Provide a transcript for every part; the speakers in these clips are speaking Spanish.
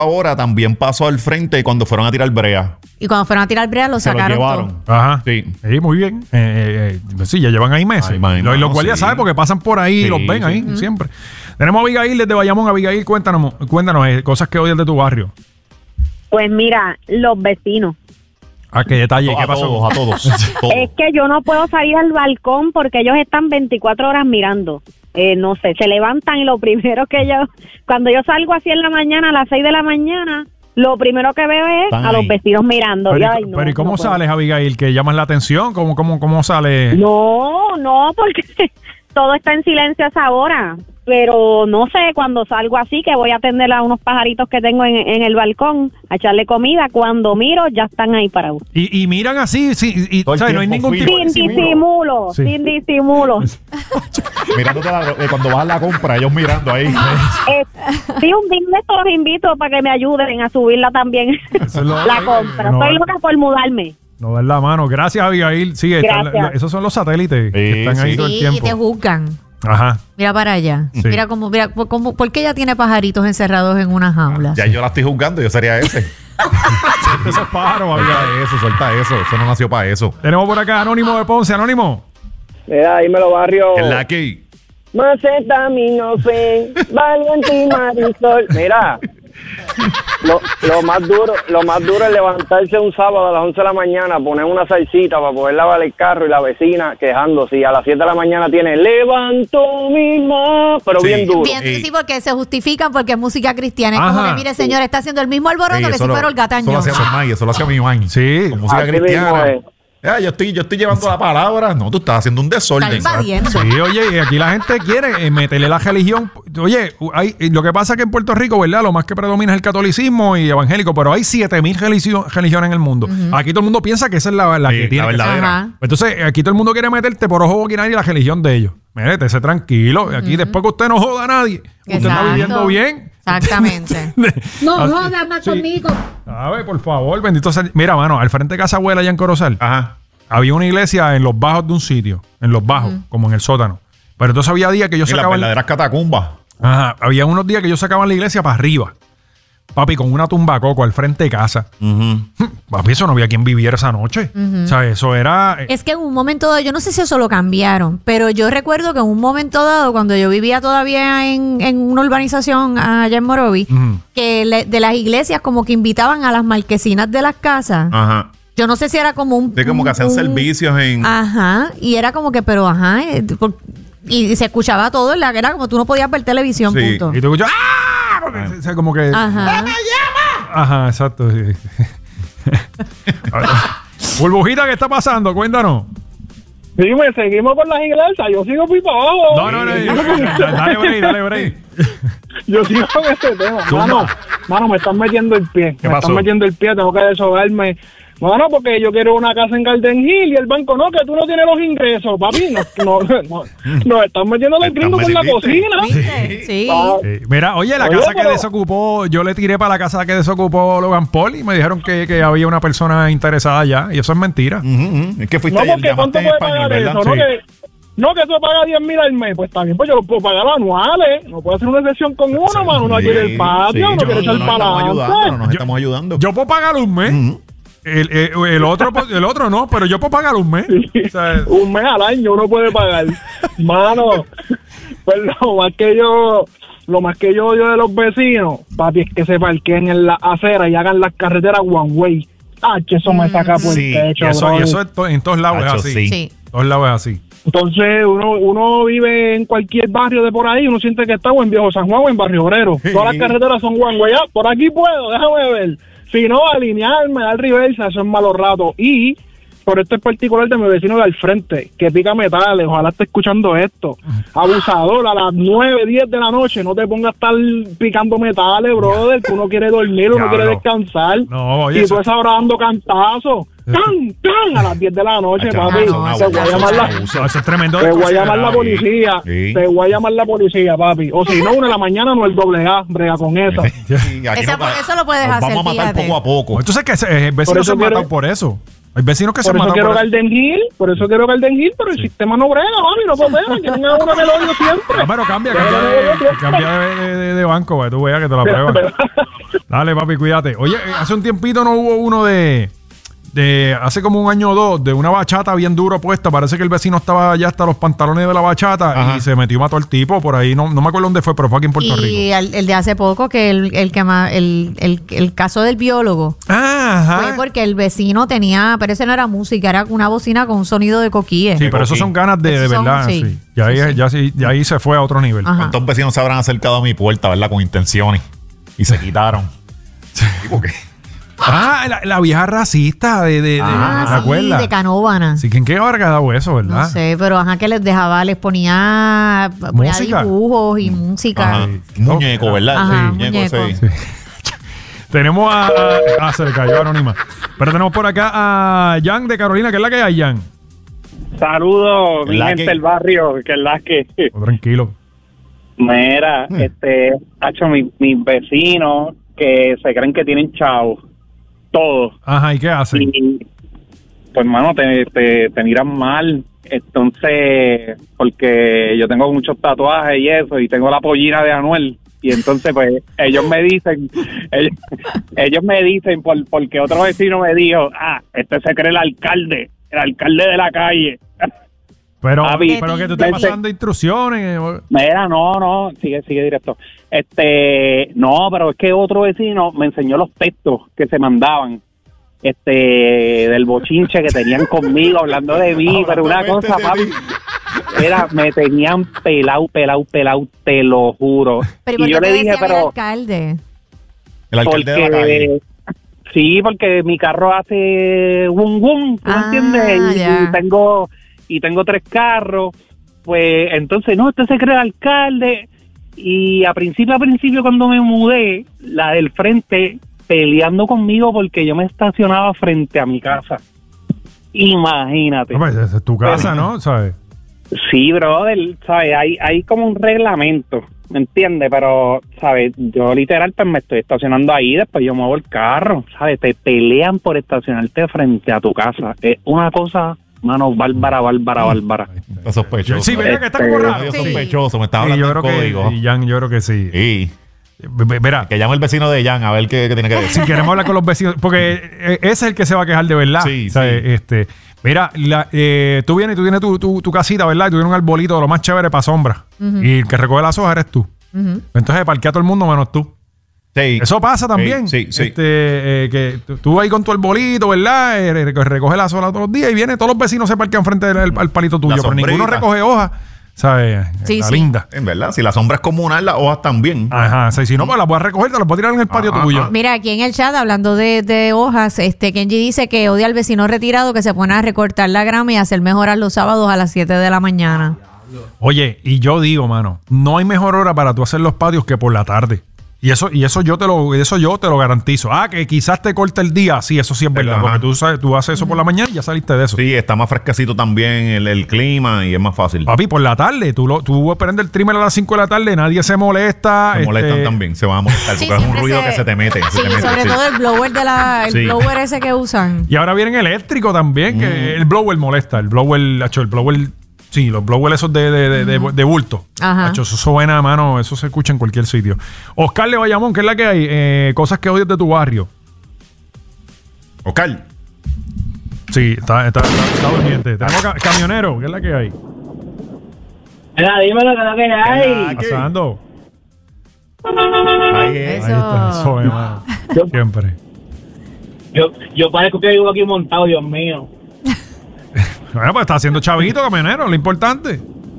ahora también pasó al frente cuando fueron a tirar brea. Y cuando fueron a tirar brea lo sacaron. Se lo llevaron. todo. Ajá. Sí. Sí, muy bien. Sí, ya llevan ahí meses. Ay, imagino, Y los guardias sí. saben porque pasan por ahí y los ven ahí siempre. Tenemos a Abigail desde Bayamón. Abigail, cuéntanos cosas que odias de tu barrio. Pues mira, los vecinos. ¿A qué detalle? ¿Qué A pasó? todos, a todos. todos. Es que yo no puedo salir al balcón porque ellos están 24 horas mirando. No sé, se levantan y lo primero que cuando yo salgo así en la mañana, a las 6 de la mañana, lo primero que veo es Están a los ahí. vecinos mirando. Pero ¿y cómo sales, Abigail? ¿Que llamas la atención? ¿Cómo sales? No, porque todo está en silencio a esa hora. Pero no sé, cuando salgo así, que voy a atender a unos pajaritos que tengo en el balcón, a echarle comida, cuando miro, ya están ahí parados. Y miran así, sí, y Todo el ¿sabes? No hay tiempo ningún fijo. tipo Sin disimulo, Sí. sin disimulo. Mirándote cuando vas a la compra, ellos mirando ahí. Sí, un día de estos los invito para que me ayuden a subirla también, Eso es lo- la compra. no, Estoy loca por mudarme. No dar la mano. Gracias, Abigail. Sí, Gracias. esos son los satélites que están ahí sí. todo el Sí, tiempo. y te juzgan. Ajá. Mira para allá. Sí. Mira cómo, ¿por qué ella tiene pajaritos encerrados en una jaula? Ya yo la estoy juzgando, yo sería ese. Suelta esos pájaros, Abigail. Suelta eso no nació para eso. Tenemos por acá Anónimo de Ponce. Anónimo. Mira, dímelo, barrio. Es la que... Macetaminofen, Valentín Marisol. Mira, lo más duro es levantarse un sábado a las 11 de la mañana, poner una salsita para poder lavar el carro y la vecina quejándose. Y a las 7 de la mañana tiene levanto mi mano, pero Sí. bien duro. Bien, sí, porque se justifican porque es música cristiana. Es Ajá. como que, mire, señor, está haciendo el mismo alboroto Sí, que si fuera Olgataño. Eso lo hacía Somay, eso lo hacía mi man. Sí. Con música Así cristiana. mismo es. Yo estoy llevando la palabra. No, tú estás haciendo un desorden. Está invadiendo. Sí, oye, y aquí la gente quiere meterle la religión. Oye, lo que pasa es que en Puerto Rico, ¿verdad? Lo más que predomina es el catolicismo y evangélico, pero hay 7,000 religiones en el mundo. Aquí todo el mundo piensa que esa es la Sí, que tiene la que ser. verdadera. Ajá. Entonces, aquí todo el mundo quiere meterte por ojo boquinario la religión de ellos. Mírate, ese tranquilo. Aquí después que usted no joda a nadie, usted está Exacto. viviendo bien. Exactamente. No Así- jodas más sí. conmigo. A ver, por favor, bendito sea. Mira, mano, al frente de Casa Abuela, allá en Corozal, Ajá. había una iglesia en los bajos de un sitio, en los bajos, como en el sótano. Pero entonces había días que yo Y las sacaba. verdaderas catacumbas. Ajá, había unos días que yo sacaba la iglesia para arriba. Papi, con una tumba coco al frente de casa. Papi, eso no había quien viviera esa noche. O sea, eso era. Es que en un momento dado, yo no sé si eso lo cambiaron, pero yo recuerdo que en un momento dado, cuando yo vivía todavía en una urbanización allá en Morovi, que de las iglesias como que invitaban a las marquesinas de las casas. Ajá. Yo no sé si era como un... Sí, como que hacían un- servicios en... Ajá, y era como que, pero ajá, y se escuchaba todo, era como tú no podías ver televisión, Sí. punto. Y tú escuchas. ¡Ah! Porque, o sea, como que. Ajá. Ajá, exacto. Sí. Burbujita, ¿qué está pasando? Cuéntanos. Dime, seguimos con las iglesias. Yo sigo pipa abajo. No. Dale break. Yo sigo con este tema. Zumba. Mano, me están metiendo el pie. ¿Qué Me pasó? están metiendo el pie, tengo que deshogarme. Mano, porque yo quiero una casa en Garden Hill y el banco no, que tú no tienes los ingresos, papi. Nos están metiendo el gringo por la cocina. ¿Viste? Sí. Ah, Mira, oye, la Oye, casa que pero- desocupó, yo le tiré para la casa que desocupó Logan Paul y me dijeron que había una persona interesada allá y eso es mentira. Es que fuiste No, ayer, porque llamaste ¿cuánto en puede español, pagar ¿verdad? eso? Sí. No, que eso paga 10,000 al mes. Pues también, pues yo lo puedo pagar anuales. No puedo hacer una sesión con uno, mano. Uno quiere el patio, uno quiere echar para adelante. Nos estamos ayudando. Yo puedo pagar un mes. El otro no, pero yo puedo pagar un mes. O sea, Un mes al año uno puede pagar. Mano, pues lo más que yo odio de los vecinos, papi, es que se parqueen en la acera y hagan las carreteras one way. Que eso me saca por Sí, el techo, y eso brother. en todos lados es Hacho, así. sí. Sí. En todos lados es así. Entonces uno vive en cualquier barrio de por ahí, uno siente que está o en Viejo San Juan o en Barrio Obrero. Todas las carreteras son one way. Por aquí puedo, déjame ver. Si no, alinearme, dar reversa, eso es malo rato. Y por este es particular de mi vecino de al frente, que pica metales, ojalá esté escuchando esto. Abusador, a las 9, 10 de la noche, no te pongas a estar picando metales, brother, que uno quiere dormir, uno quiere Diablo. descansar. No, oye, y eso- tú estás ahora dando cantazos. ¡Tan, tan! A las 10 de la noche, Hacho, papi. no, Te voy a llamar la... No, eso es tremendo. Te voy a llamar la desconsiderado. policía. Sí. Te voy a llamar la policía, papi. O si no, una de la mañana no el doble A, brega con esa. Sí, aquí Eso lo puedes nos hacer, vamos a matar fíjate. poco a poco. Entonces, que Por vecinos eso se han quiere- matado por eso. Hay vecinos que se Por eso matan quiero por eso. Garden Hill, pero el sistema no brega, mami, no coopera, quieren a uno que lo odio siempre. Ah, pero cambia de banco, para que tú veas que te la pruebas. Dale, papi, cuídate. Oye, hace un tiempito no hubo uno de hace como un año o dos, de una bachata bien duro puesta. Parece que el vecino estaba ya hasta los pantalones de la bachata. Ajá. Y se metió y mató al tipo por ahí. No me acuerdo dónde fue, pero fue aquí en Puerto Rico. Y el de hace poco, que el caso del biólogo. Ajá. Fue porque el vecino tenía, pero ese no era música, era una bocina con un sonido de coquille. Sí, pero eso son ganas de verdad. Sí. Sí. Ya ahí se fue a otro nivel. Ajá. ¿Cuántos vecinos se habrán acercado a mi puerta, verdad? Con intenciones. Y se quitaron. ¿Por qué? La vieja racista ¿te acuerdas? De Canóvana. Sí, ¿en qué hora ha dado eso, verdad? No sé, pero que les ponía dibujos y música. Muñeco, ¿verdad? Ajá, sí, muñeco. Sí. Tenemos se le cayó Anónima. Pero tenemos por acá a Jan de Carolina. ¿Qué es la que hay, Jan? Saludos, mi gente del barrio, que es la que... Tranquilo. Mira, mis vecinos que se creen que tienen chavos. Todos. Ajá, ¿y qué hacen? Y, pues, hermano, te miran mal. Entonces, porque yo tengo muchos tatuajes y eso, y tengo la pollina de Anuel. Y entonces, pues, ellos me dicen, porque otro vecino me dijo, se cree el alcalde de la calle. Pero que tú estás pasando instrucciones. Mira, no, sigue directo. No, pero es que otro vecino me enseñó los textos que se mandaban, del bochinche que tenían conmigo, hablando de mí, pero una cosa, papi, me tenían pelado, te lo juro. Pero y yo le dije, pero... El alcalde de la calle. Sí, porque mi carro hace wum, ¿tú me entiendes? Y tengo 3 carros, pues entonces, se cree el alcalde. Y a principio cuando me mudé, la del frente peleando conmigo porque yo me estacionaba frente a mi casa. Imagínate. Esa es tu casa, ¿no? ¿Sabes? Sí, brother, ¿sabes? Hay como un reglamento, ¿me entiendes? Pero, ¿sabes? Yo literal pues me estoy estacionando ahí, después yo muevo el carro, ¿sabes? Te pelean por estacionarte frente a tu casa. Es una cosa... Mano, bárbara. Está sospechoso. Sí, ¿verdad que está como raro? Sospechoso, me está hablando en código. Jan, yo creo que sí. Sí. Verá. Que llame el vecino de Jan a ver qué tiene que decir. Si queremos hablar con los vecinos, porque ese es el que se va a quejar de verdad. Sí, o sea, sí. Mira, tú vienes y tú tienes tu casita, ¿verdad? Y tú tienes un arbolito de lo más chévere para sombra. Y el que recoge las hojas eres tú. Entonces parquea a todo el mundo menos tú. Sí. Eso pasa también. Sí. Que tú ahí con tu arbolito, ¿verdad? Recoge la sola todos los días y viene, todos los vecinos se parquean frente al palito tuyo, pero ninguno recoge hojas. ¿Sabes? Linda. En verdad, si la sombra es comunal, las hojas también. Ajá. Si no, pues las voy a recoger, te las voy a tirar en el patio tuyo. Mira, aquí en el chat, hablando de hojas, Kenji dice que odia al vecino retirado que se pone a recortar la grama y hacer mejoras los sábados a las 7 de la mañana. Oye, y yo digo, mano, no hay mejor hora para tú hacer los patios que por la tarde. Y eso yo te lo garantizo. Que quizás te corte el día. Sí, eso sí es verdad. Porque tú haces eso por la mañana y ya saliste de eso. Sí, está más fresquecito también el clima y es más fácil. Papi, por la tarde. Tú prendes el trimmer a las 5 de la tarde, nadie se molesta. Se molestan también, se van a molestar porque es un ruido que se te mete. Sobre todo el blower blower ese que usan. Y ahora viene eléctrico también, que el blower molesta. El blower. Sí, los blowers esos de bulto. Ajá. Eso suena, mano, eso se escucha en cualquier sitio. Oscar de Bayamón, ¿qué es la que hay? Cosas que odias de tu barrio. Oscar. Sí, está durmiente. Tenemos camionero, ¿qué es la que hay? Mira, dímelo, ¿qué es la que hay? Pasando. Ahí está, eso es, mano. Siempre. Yo parezco que vivo aquí montado, Dios mío. Bueno, pues está haciendo chavito, camionero, lo importante.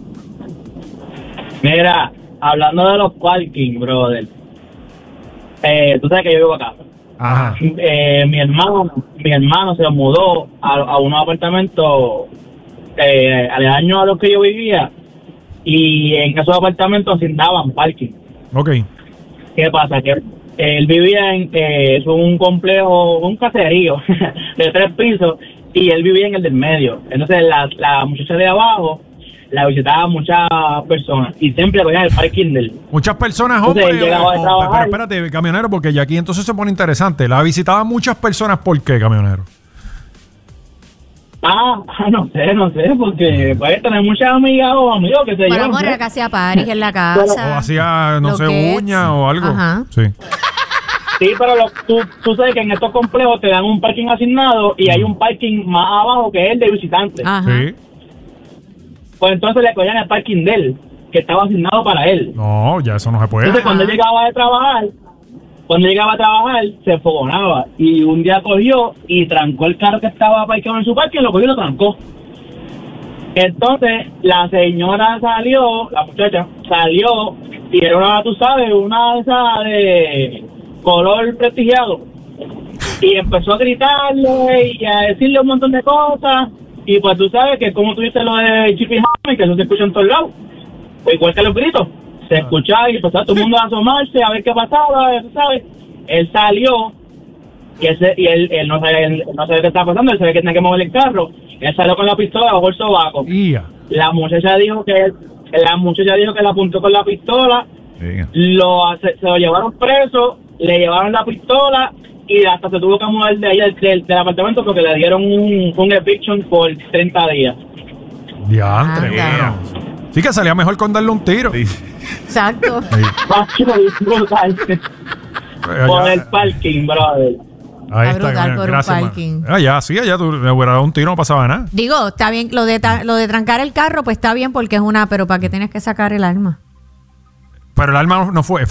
Mira, hablando de los parking, brother. Tú sabes que yo vivo acá. Ajá. Mi hermano se mudó a unos apartamentos aledaños a los que yo vivía. Y en esos apartamentos asignaban parking. Ok. ¿Qué pasa? Que él vivía en un complejo, un caserío de 3 pisos. Y él vivía en el del medio. Entonces la muchacha de abajo la visitaban muchas personas y siempre cogían el parking del... Muchas personas, hombre. Pero espérate, camionero, porque ya aquí entonces se pone interesante. La visitaban muchas personas, ¿por qué, camionero? No sé, porque puede tener muchas amigas o amigos que se Bueno, llevan. amor, era que hacía paris en la casa. O hacía, no sé, Lo uñas o algo. Ajá. Sí. Sí, pero tú sabes que en estos complejos te dan un parking asignado y hay un parking más abajo que es el de visitantes. Ajá. Sí. Pues entonces le cogían el parking de él, que estaba asignado para él. No, ya eso no se puede. Entonces cuando él llegaba a trabajar, se fogonaba. Y un día cogió y trancó el carro que estaba parqueado en su parking, lo cogió y lo trancó. Entonces la señora salió, la muchacha salió, y era una, tú sabes, una de esas de color prestigiado. Y empezó a gritarle y a decirle un montón de cosas. Y pues tú sabes que como tú dices lo de Chip y Hammer, que eso se escucha en todos lados. Pues igual que los gritos. Se escuchaba y empezó todo el mundo a asomarse a ver qué pasaba, tú sabes. Él salió y él no sabe qué estaba pasando, él sabe que tenía que mover el carro. Él salió con la pistola bajo el sobaco. La muchacha dijo que le apuntó con la pistola. Se lo llevaron preso, le llevaron la pistola y hasta se tuvo que mover de ahí del apartamento porque le dieron un eviction por 30 días. Diantre, mano. Sí que salía mejor con darle un tiro. Sí. Exacto. Por el parking, brother. Ahí Está brutal por un gracias, parking. Allá tú le hubieras dado un tiro, no pasaba nada. Digo, está bien, lo de trancar el carro, pues está bien porque es pero ¿para qué tienes que sacar el arma? Pero el arma no fue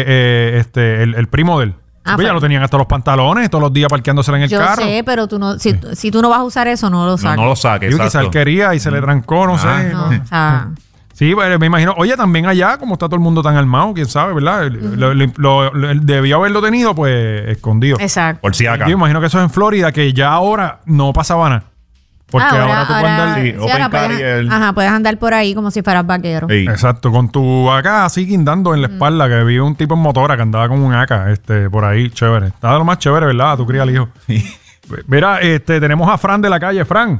el primo de él. Pues ya lo tenían hasta los pantalones, todos los días parqueándosela en el carro. Yo sé, pero tú no, si tú no vas a usar eso, no lo saques. No lo saques, Yo quizá él quería y se le trancó, no sé. No, o sea, Sí, me imagino. Oye, también allá, como está todo el mundo tan armado, quién sabe, ¿verdad? Debió haberlo tenido, pues, escondido. exacto. Por si acá. Yo imagino que eso es en Florida, que ya ahora no pasaba nada. Porque ahora tú puedes andar... Sí, open carry, puedes andar por ahí como si fueras vaquero. Sí. Exacto, con tu AK así guindando en la espalda, que vi un tipo en motora que andaba con un AK, por ahí, chévere. Estaba lo más chévere, ¿verdad? Tú crías al hijo. Mira, tenemos a Fran de la calle. Fran.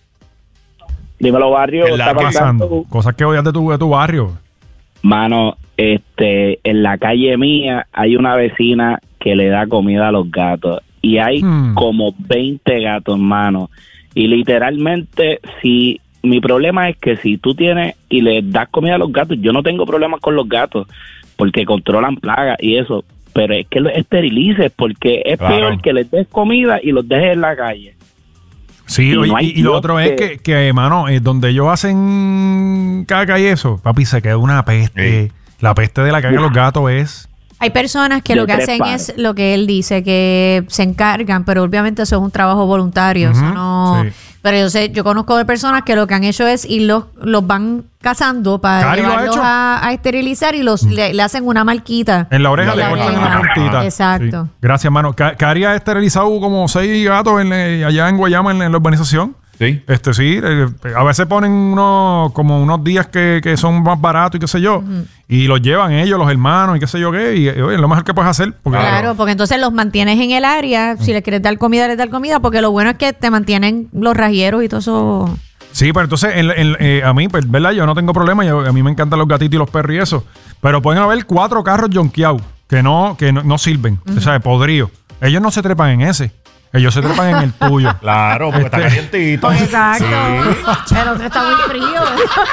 Dímelo, barrio. ¿Qué está pasando? Cosas que odias de tu barrio. Mano, en la calle mía hay una vecina que le da comida a los gatos. Y hay como 20 gatos, mano. Y literalmente, mi problema es que si tú tienes y le das comida a los gatos, yo no tengo problemas con los gatos, porque controlan plagas y eso. Pero es que los esterilices, porque es peor que les des comida y los dejes en la calle. Sí, y lo otro es que mano, donde ellos hacen caca y eso, papi, se queda una peste. Sí. La peste de la caca de los gatos es... Hay personas que lo que hacen es lo que él dice, que se encargan, pero obviamente eso es un trabajo voluntario. Eso no... Sí. Pero yo conozco de personas que lo que han hecho es y los van cazando para llevarlos a esterilizar y le hacen una marquita. En la oreja le cortan una puntita. Exacto. Sí. Gracias, mano. Cari ha esterilizado como 6 gatos allá en Guayama, en la urbanización. Sí. Sí, a veces ponen unos días que son más baratos y qué sé yo, y los llevan ellos, los hermanos y qué sé yo qué, y oye, es lo mejor que puedes hacer. Claro, porque entonces los mantienes en el área, si les quieres dar comida, les das comida, porque lo bueno es que te mantienen los rajieros y todo eso. Sí, pero entonces a mí, pues, ¿verdad? Yo no tengo problema, a mí me encantan los gatitos y los perros y eso, pero pueden haber 4 carros jonqueados que no sirven, o sea, podridos. Ellos no se trepan en ese. Ellos se trepan en el tuyo. Claro, porque está calientito. Exacto. Sí. El otro está muy frío.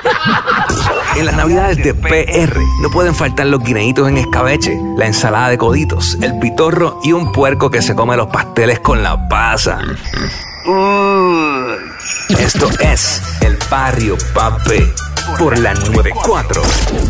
En las navidades de PR no pueden faltar los guineitos en escabeche, la ensalada de coditos, el pitorro y un puerco que se come los pasteles con la pasa. Esto es El Barrio Papi por la 94.